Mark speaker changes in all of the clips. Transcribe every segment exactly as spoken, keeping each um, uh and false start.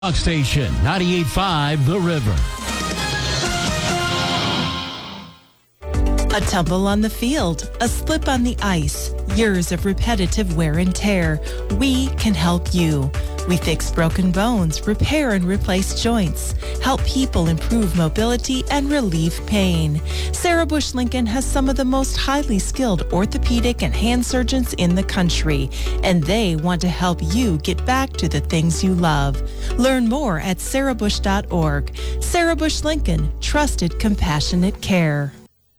Speaker 1: Rock Station ninety-eight point five The River.
Speaker 2: A tumble on the field, a slip on the ice, years of repetitive wear and tear. We can help you. We fix broken bones, repair and replace joints, help people improve mobility and relieve pain. Sarah Bush Lincoln has some of the most highly skilled orthopedic and hand surgeons in the country, and they want to help you get back to the things you love. Learn more at sarah bush dot org. Sarah Bush Lincoln, trusted, compassionate care.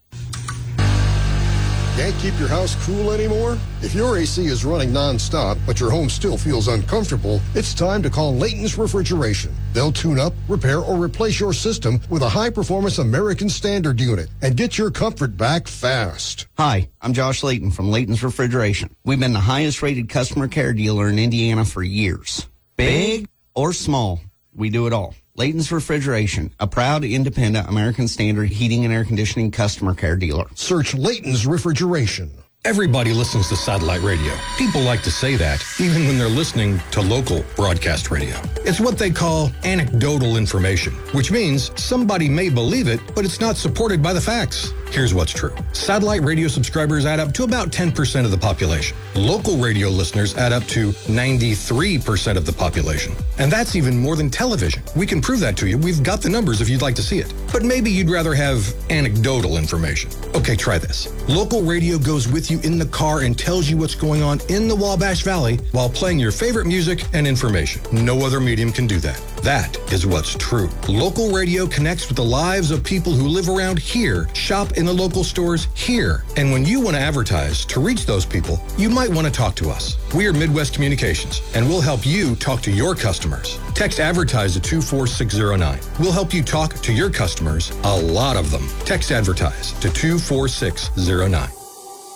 Speaker 3: Can't keep your house cool anymore? If your A C is running nonstop, but your home still feels uncomfortable, it's time to call Layton's Refrigeration. They'll tune up, repair, or replace your system with a high-performance American Standard unit and get your comfort back fast.
Speaker 4: Hi, I'm Josh Layton from Layton's Refrigeration. We've been the highest-rated customer care dealer in Indiana for years. Big or small, we do it all. Layton's Refrigeration, a proud, independent American Standard heating and air conditioning customer care dealer.
Speaker 3: Search Layton's Refrigeration.
Speaker 5: Everybody listens to satellite radio. People like to say that, even when they're listening to local broadcast radio. It's what they call anecdotal information, which means somebody may believe it, but it's not supported by the facts. Here's what's true. Satellite radio subscribers add up to about ten percent of the population. Local radio listeners add up to ninety-three percent of the population. And that's even more than television. We can prove that to you. We've got the numbers if you'd like to see it. But maybe you'd rather have anecdotal information. Okay, try this. Local radio goes with you in the car and tells you what's going on in the Wabash Valley while playing your favorite music and information. No other medium can do that. That is what's true. Local radio connects with the lives of people who live around here, shop in the local stores here. And when you want to advertise to reach those people, you might want to talk to us. We are Midwest Communications, and we'll help you talk to your customers. Text advertise to two four six zero nine. We'll help you talk to your customers, a lot of them. Text advertise to two four six zero nine.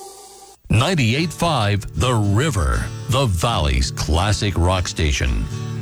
Speaker 1: ninety-eight point five The River, the Valley's classic rock station.